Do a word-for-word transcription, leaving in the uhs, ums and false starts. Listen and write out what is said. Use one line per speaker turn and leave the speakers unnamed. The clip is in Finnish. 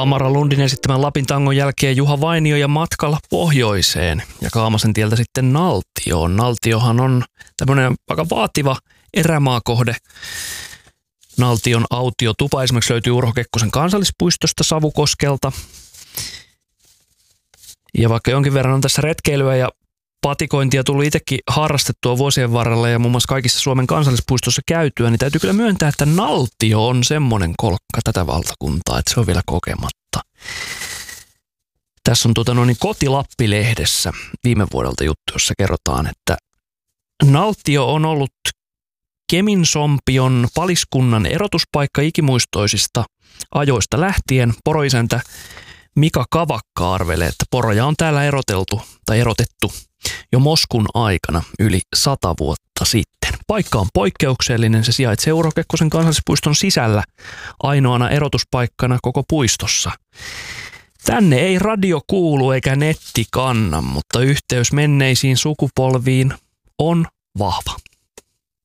Amara Lundin esittämän Lapin tangon jälkeen Juha Vainio ja Matkalla pohjoiseen ja Kaamasen tieltä sitten Naltioon. Naltiohan on tämmöinen aika vaativa erämaakohde. Naltion autiotupa esimerkiksi löytyy Urho Kekkosen kansallispuistosta Savukoskelta. Ja vaikka jonkin verran on tässä retkeilyä ja patikointia tullut itsekin harrastettua vuosien varrella ja muun muassa kaikissa Suomen kansallispuistossa käytyä, niin täytyy kyllä myöntää, että Naltio on semmoinen kolkka tätä valtakuntaa, että se on vielä kokematta. Tässä on tuota noin Koti-Lappi-lehdessä viime vuodelta juttu, jossa kerrotaan, että Naltio on ollut Keminsompion paliskunnan erotuspaikka ikimuistoisista ajoista lähtien. Poroisäntä Mika Kavakka arvelee, että poroja on täällä eroteltu tai erotettu jo Moskun aikana yli sata vuotta sitten. Paikka on poikkeuksellinen, se sijaitsee Urho Kekkosen kansallispuiston sisällä ainoana erotuspaikkana koko puistossa. Tänne ei radio kuulu eikä netti kanna, mutta yhteys menneisiin sukupolviin on vahva.